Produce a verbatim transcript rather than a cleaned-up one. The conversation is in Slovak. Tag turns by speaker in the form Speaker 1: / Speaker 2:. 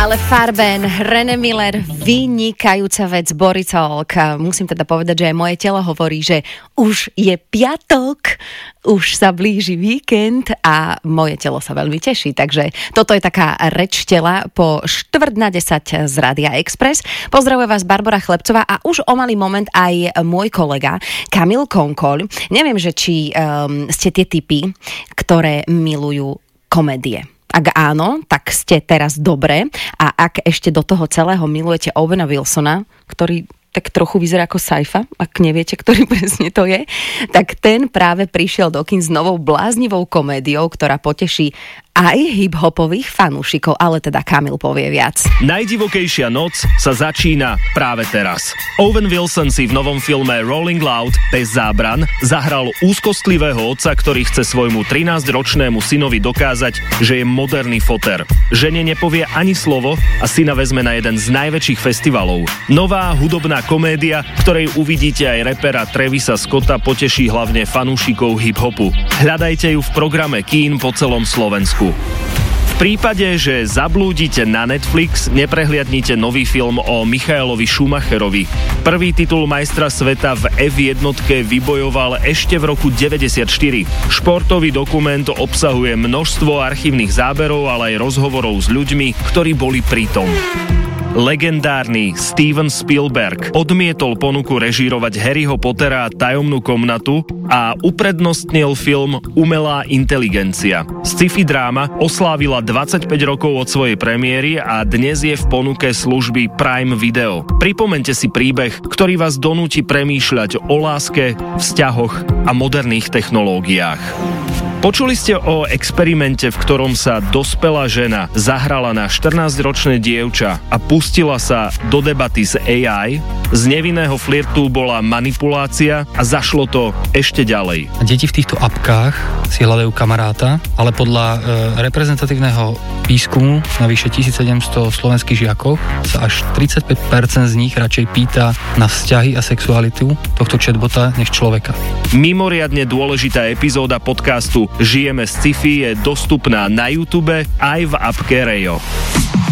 Speaker 1: Ale Farben, René Miller, vynikajúca vec, Boricolk. Musím teda povedať, že aj moje telo hovorí, že už je piatok, už sa blíži víkend a moje telo sa veľmi teší. Takže toto je taká reč tela po štvrť na desať z Rádia Express. Pozdravuje vás Barbora Chlebcová a už o malý moment aj môj kolega Kamil Konkoľ. Neviem, že či um, ste tie typy, ktoré milujú komédie. Ak áno, tak ste teraz dobre a ak ešte do toho celého milujete Owena Wilsona, ktorý tak trochu vyzerá ako Saifa, ak neviete, ktorý presne to je, tak ten práve prišiel do kín s novou bláznivou komédiou, ktorá poteší aj hip-hopových fanúšikov, ale teda Kamil povie viac.
Speaker 2: Najdivokejšia noc sa začína práve teraz. Owen Wilson si v novom filme Rolling Loud bez zábran zahral úzkostlivého otca, ktorý chce svojmu trinásťročnému synovi dokázať, že je moderný foter. Žene nepovie ani slovo a syna vezme na jeden z najväčších festivalov. Nová hudobná komédia, ktorej uvidíte aj rapera Travisa Scotta, poteší hlavne fanúšikov hip-hopu. Hľadajte ju v programe kín po celom Slovensku. V prípade, že zablúdite na Netflix, neprehliadnite nový film o Michaelovi Schumacherovi. Prvý titul majstra sveta v ef jedna vybojoval ešte v roku deväťdesiatštyri. Športový dokument obsahuje množstvo archívnych záberov, ale aj rozhovorov s ľuďmi, ktorí boli pritom. Legendárny Steven Spielberg odmietol ponuku režírovať Harryho Pottera a tajomnú komnatu a uprednostnil film Umelá inteligencia. Sci-fi dráma oslávila dvadsaťpäť rokov od svojej premiéry a dnes je v ponuke služby Prime Video. Pripomeňte si príbeh, ktorý vás donúti premýšľať o láske, vzťahoch a moderných technológiách. Počuli ste o experimente, v ktorom sa dospelá žena zahrala na štrnásťročné dievča a pustila sa do debaty s á í? Z nevinného flirtu bola manipulácia a zašlo to ešte ďalej.
Speaker 3: Deti v týchto apkách si hľadajú kamaráta, ale podľa e, reprezentatívneho výskumu na vyše tisícsedemsto slovenských žiakov sa až tridsaťpäť percent z nich radšej pýta na vzťahy a sexualitu tohto chatbota než človeka.
Speaker 2: Mimoriadne dôležitá epizóda podcastu Žijeme z sci-fi je dostupná na YouTube aj v appke Rejo.